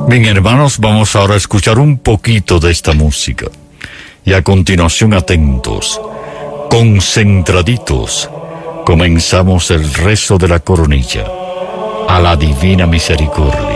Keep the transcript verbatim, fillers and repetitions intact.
Bien, hermanos, vamos ahora a escuchar un poquito de esta música. Y a continuación, atentos, concentraditos, comenzamos el rezo de la coronilla a la Divina Misericordia.